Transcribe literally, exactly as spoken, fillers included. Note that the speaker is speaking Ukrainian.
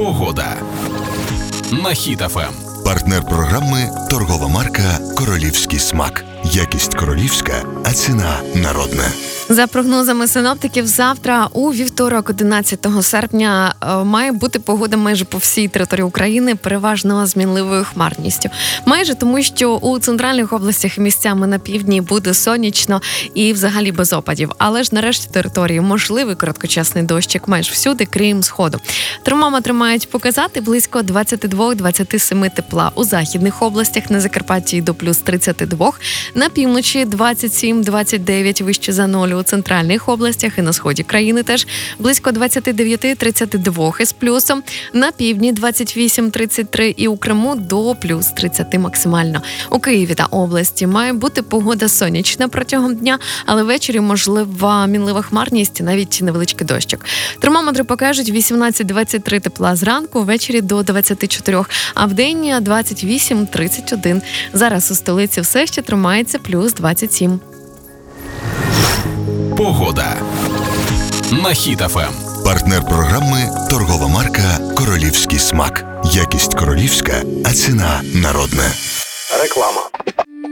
Погода на Хіт еф ем. Партнер програми – торгова марка «Королівський смак». Якість королівська, а ціна народна. За прогнозами синоптиків, завтра у вівторок, одинадцятого серпня, має бути погода майже по всій території України, переважно з мінливою хмарністю. Майже тому, що у центральних областях місцями на півдні буде сонячно і взагалі без опадів. Але ж нарешті території можливий короткочасний дощик майже всюди, крім сходу. Термометри мають показати близько двадцять два - двадцять сім тепла. У західних областях на Закарпатті до плюс тридцять два, на півночі двадцять сім - двадцять дев'ять вище за нуль. У центральних областях і на сході країни теж близько двадцять дев'ять - тридцять два із плюсом. На півдні двадцять вісім - тридцять три і у Криму до плюс тридцять максимально. У Києві та області має бути погода сонячна протягом дня, але ввечері можлива мінлива хмарність, навіть невеличкий дощик. Термометри покажуть вісімнадцять - двадцять три тепла зранку, ввечері до двадцять чотири, а в день двадцять вісім - тридцять один. Зараз у столиці все ще тримається плюс двадцять сім. Погода на Хіт еф ем. Партнер програми – торгова марка «Королівський смак». Якість королівська, а ціна народна. Реклама.